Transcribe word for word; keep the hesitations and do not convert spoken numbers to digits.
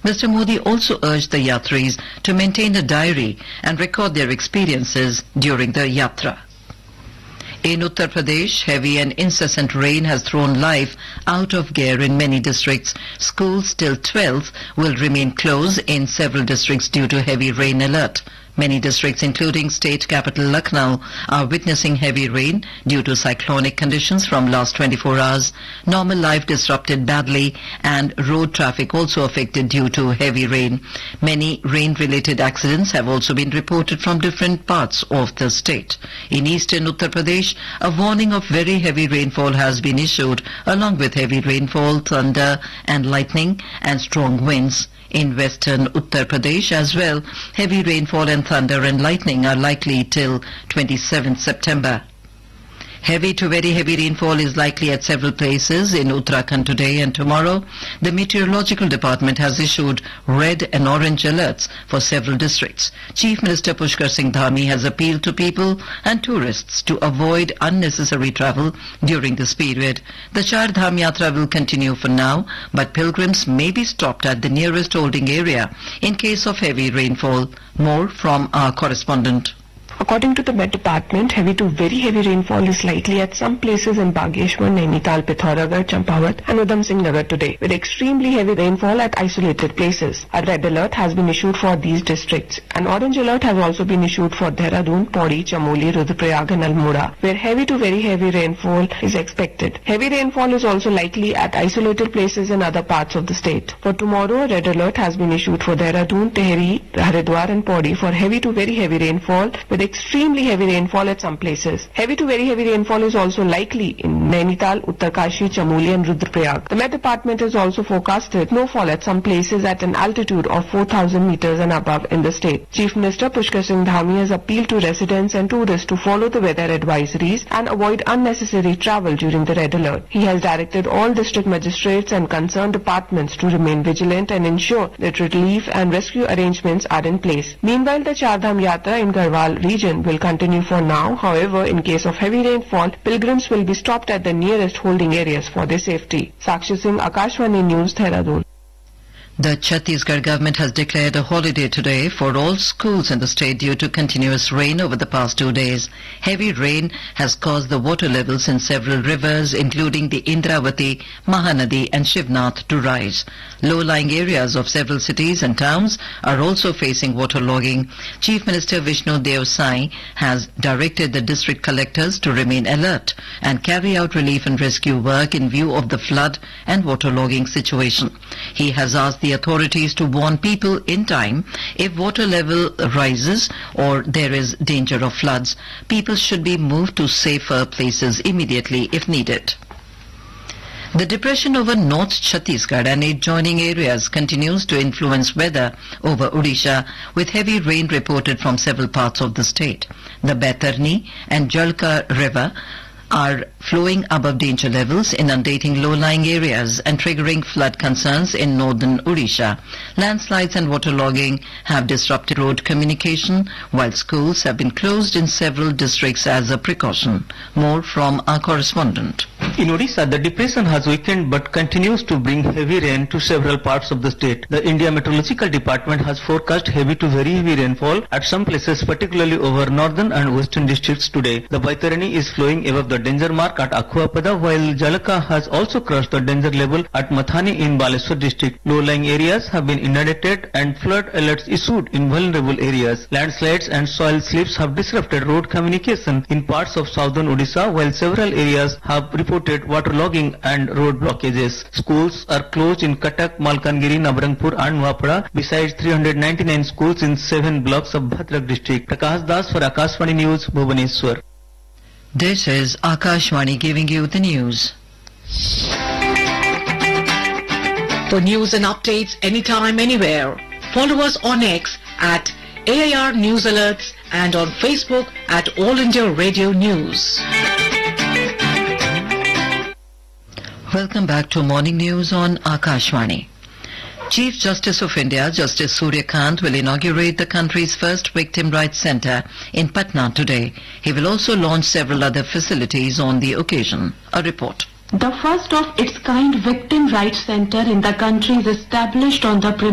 Mister Modi also urged the yatris to maintain a diary and record their experiences during the yatra. In Uttar Pradesh, heavy and incessant rain has thrown life out of gear in many districts. Schools till twelfth will remain closed in several districts due to heavy rain alert. Many districts, including state capital Lucknow, are witnessing heavy rain due to cyclonic conditions from last twenty-four hours. Normal life disrupted badly and road traffic also affected due to heavy rain. Many rain-related accidents have also been reported from different parts of the state. In eastern Uttar Pradesh, a warning of very heavy rainfall has been issued, along with heavy rainfall, thunder and lightning and strong winds. In western Uttar Pradesh as well, heavy rainfall and thunder and lightning are likely till twenty-seventh September. Heavy to very heavy rainfall is likely at several places in Uttarakhand today and tomorrow. The Meteorological Department has issued red and orange alerts for several districts. Chief Minister Pushkar Singh Dhami has appealed to people and tourists to avoid unnecessary travel during this period. The Char Dham Yatra will continue for now, but pilgrims may be stopped at the nearest holding area in case of heavy rainfall. More from our correspondent. According to the Met Department, heavy to very heavy rainfall is likely at some places in Bageshwar, Nainital, Pithoragarh, Champawat and Udham Singh Nagar today, with extremely heavy rainfall at isolated places. A red alert has been issued for these districts. An orange alert has also been issued for Dehradun, Pauri, Chamoli, Rudraprayag and Almora, where heavy to very heavy rainfall is expected. Heavy rainfall is also likely at isolated places in other parts of the state. For tomorrow, a red alert has been issued for Dehradun, Tehri, Haridwar and Pauri for heavy to very heavy rainfall with extremely heavy rainfall at some places. Heavy to very heavy rainfall is also likely in Nainital, Uttarkashi, Chamoli and Rudraprayag. The Met Department has also forecasted snowfall at some places at an altitude of four thousand meters and above in the state. Chief Minister Pushkar Singh Dhami has appealed to residents and tourists to follow the weather advisories and avoid unnecessary travel during the red alert. He has directed all district magistrates and concerned departments to remain vigilant and ensure that relief and rescue arrangements are in place. Meanwhile, the Char Dham Yatra in Garhwal region will continue for now. However, in case of heavy rainfall, pilgrims will be stopped at the nearest holding areas for their safety. Sakshi Singh, Akashvani News, Dehradun. The Chhattisgarh government has declared a holiday today for all schools in the state due to continuous rain over the past two days. Heavy rain has caused the water levels in several rivers, including the Indravati, Mahanadi and Shivnath, to rise. Low-lying areas of several cities and towns are also facing waterlogging. Chief Minister Vishnu Dev Sai has directed the district collectors to remain alert and carry out relief and rescue work in view of the flood and waterlogging situation. He has asked the authorities to warn people in time if water level rises or there is danger of floods. People should be moved to safer places immediately if needed. The depression over North Chhattisgarh and adjoining areas continues to influence weather over Odisha, with heavy rain reported from several parts of the state. The Baitarni and Jalka River are flowing above danger levels, inundating low-lying areas and triggering flood concerns in northern Odisha. Landslides and waterlogging have disrupted road communication, while schools have been closed in several districts as a precaution. More from our correspondent. In Odisha, the depression has weakened but continues to bring heavy rain to several parts of the state. The India Meteorological Department has forecast heavy to very heavy rainfall at some places, particularly over northern and western districts today. The Baitarani is flowing above the danger mark at Akhuapada, while Jalaka has also crossed the danger level at Mathani in Baleswar district. Low-lying areas have been inundated and flood alerts issued in vulnerable areas. Landslides and soil slips have disrupted road communication in parts of southern Odisha, while several areas have reported waterlogging and road blockages. Schools are closed in Katak, Malkangiri, Nabarangpur and Nuapada, besides three hundred ninety-nine schools in seven blocks of Bhadrak district. Prakash Das for Akashvani News, Bhubaneswar. This is Akashvani giving you the news. For news and updates anytime, anywhere, follow us on X at A I R News Alerts and on Facebook at All India Radio News. Welcome back to Morning News on Akashvani. Chief Justice of India, Justice Surya Kant, will inaugurate the country's first Victim Rights Centre in Patna today. He will also launch several other facilities on the occasion. A report. The first of its kind Victim Rights Centre in the country is established on the premise